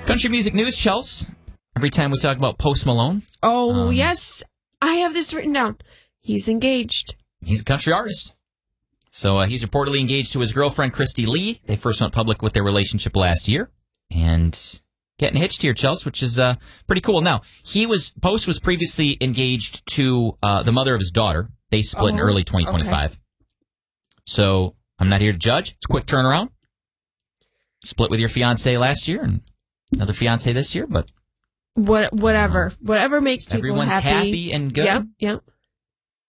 Country music news, Chels. Every time we talk about Post Malone. Oh, yes. I have this written down. He's engaged. He's a country artist. So he's reportedly engaged to his girlfriend, Christy Lee. They first went public with their relationship last year. And getting hitched here, Chels, which is pretty cool. Now, Post was previously engaged to the mother of his daughter. They split in early 2025. Okay. So I'm not here to judge. It's a quick turnaround. Split with your fiance last year and another fiance this year, but whatever makes people everyone's happy and good. Yep.